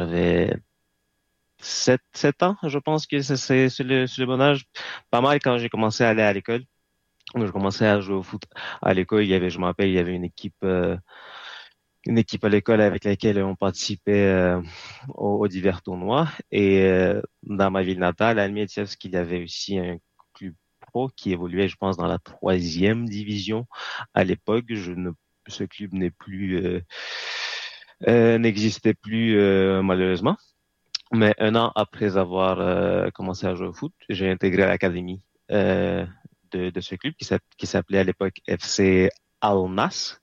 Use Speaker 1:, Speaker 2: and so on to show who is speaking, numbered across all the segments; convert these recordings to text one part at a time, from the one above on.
Speaker 1: j'avais 7 ans, je pense que c'est le bon âge. Pas mal quand j'ai commencé à aller à l'école. Donc, je commençais à jouer au foot à l'école. Je me rappelle, il y avait une équipe à l'école avec laquelle on participait aux divers tournois. Et dans ma ville natale, à Almetievsk, il y avait aussi un club pro qui évoluait, je pense, dans la troisième division à l'époque. Ce club n'existait plus malheureusement. Mais un an après avoir commencé à jouer au foot, j'ai intégré l'académie de ce club qui s'appelait à l'époque FC Alnas.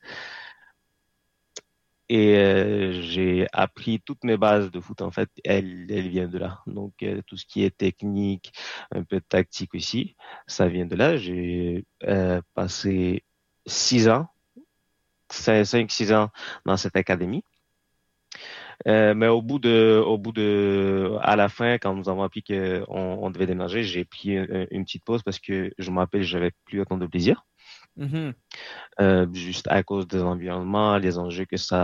Speaker 1: Et j'ai appris toutes mes bases de foot, en fait, elles viennent de là. Donc, tout ce qui est technique, un peu de tactique aussi, ça vient de là. J'ai passé 6 ans, 5, 6 ans dans cette académie. Mais à la fin, quand nous avons appris qu'on devait déménager, j'ai pris une petite pause parce que je me rappelle, j'avais plus autant de plaisir.
Speaker 2: Mhm.
Speaker 1: Juste à cause des environnements, les enjeux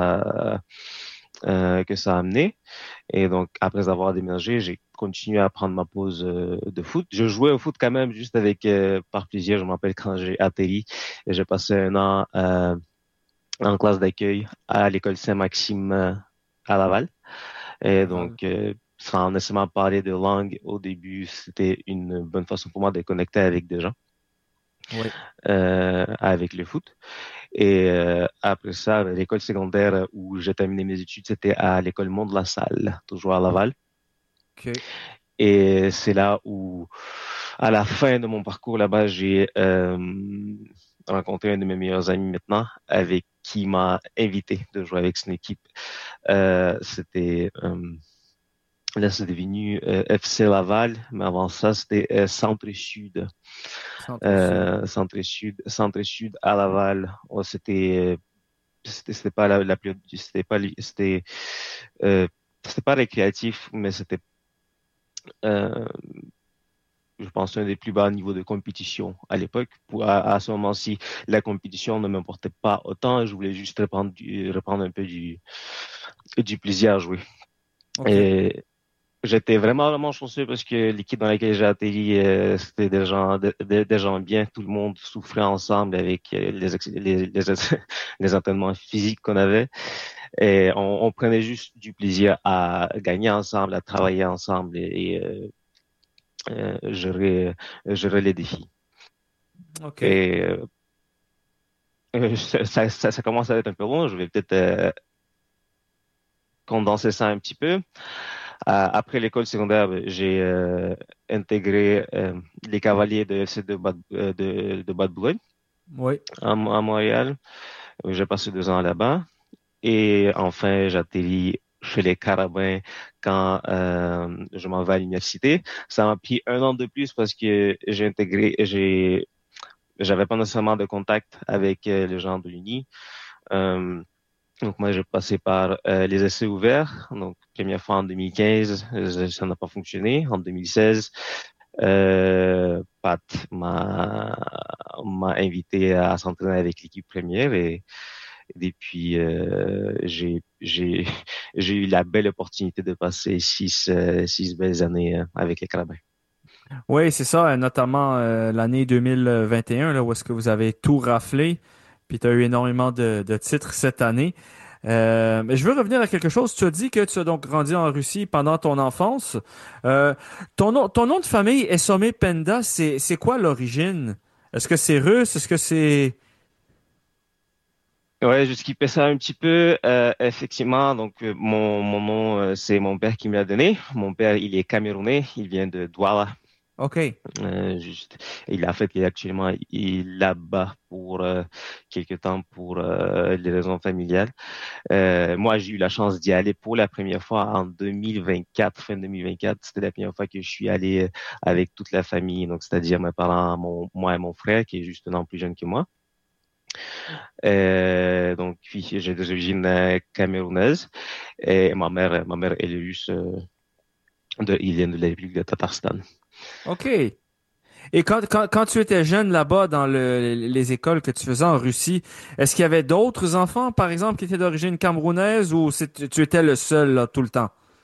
Speaker 1: que ça a amené. Et donc, après avoir déménagé, j'ai continué à prendre ma pause de foot. Je jouais au foot quand même, juste par plaisir. Je me rappelle quand j'ai atterri, et j'ai passé un an en classe d'accueil à l'école Saint-Maxime à Laval. Et
Speaker 2: Laval.
Speaker 1: donc, sans nécessairement parler de langue au début, c'était une bonne façon pour moi de connecter avec des gens,
Speaker 2: Oui.
Speaker 1: avec le foot. Et après ça, l'école secondaire où j'ai terminé mes études, c'était à l'école Mont-de-la-Salle, toujours à Laval.
Speaker 2: OK.
Speaker 1: Et c'est là où, à la fin de mon parcours là-bas, j'ai rencontré un de mes meilleurs amis maintenant, avec qui m'a invité de jouer avec son équipe. Là, c'est devenu FC Laval, mais avant ça, c'était Centre-Sud.
Speaker 2: Centre-Sud.
Speaker 1: Centre-Sud à Laval. Oh, c'était pas la plus, euh, c'était pas récréatif, mais c'était, euh, je pense, un des plus bas niveaux de compétition à l'époque. À ce moment-ci, la compétition ne m'importait pas autant. Je voulais juste reprendre un peu du plaisir à jouer.
Speaker 2: OK.
Speaker 1: Et j'étais vraiment, vraiment chanceux parce que l'équipe dans laquelle j'ai atterri, c'était des gens bien. Tout le monde souffrait ensemble avec les entraînements physiques qu'on avait. Et on prenait juste du plaisir à gagner ensemble, à travailler ensemble et gérer les défis.
Speaker 2: OK.
Speaker 1: Et ça commence à être un peu long. Je vais peut-être condenser ça un petit peu. Après l'école secondaire, j'ai intégré les Cavaliers de FC de Bade-Boulogne
Speaker 2: Oui.
Speaker 1: à Montréal. J'ai passé 2 ans là-bas. Et enfin, j'atterris chez les Carabins quand je m'en vais à l'université. Ça m'a pris un an de plus parce que j'avais pas nécessairement de contact avec les gens de l'Uni. Euh, donc moi, j'ai passé par les essais ouverts. Donc première fois en 2015, ça n'a pas fonctionné. En 2016, Pat m'a invité à s'entraîner avec l'équipe première et puis j'ai j'ai eu la belle opportunité de passer 6 belles années avec les Carabins.
Speaker 2: Oui, c'est ça, notamment l'année 2021, là, où est-ce que vous avez tout raflé, puis tu as eu énormément de titres cette année. Mais je veux revenir à quelque chose. Tu as dit que tu as donc grandi en Russie pendant ton enfance. Euh, ton nom de famille, Essome Penda, c'est quoi l'origine? Est-ce que c'est russe? Est-ce que c'est...
Speaker 1: Ouais, je skippais ça un petit peu. Effectivement, donc mon nom, c'est mon père qui me l'a donné. Mon père, il est camerounais, il vient de Douala.
Speaker 2: OK.
Speaker 1: Juste, il est actuellement là-bas pour quelque temps pour des raisons familiales. Moi, j'ai eu la chance d'y aller pour la première fois en 2024, fin 2024. C'était la première fois que je suis allé avec toute la famille, donc c'est-à-dire mes parents, moi et mon frère, qui est juste un an plus jeune que moi. Donc, puis, j'ai des origines camerounaises et ma mère, elle est russe, il vient de la République de Tatarstan.
Speaker 2: OK. Et quand tu étais jeune là-bas dans les écoles que tu faisais en Russie, est-ce qu'il y avait d'autres enfants, par exemple, qui étaient d'origine camerounaise ou tu étais le seul là, tout le temps?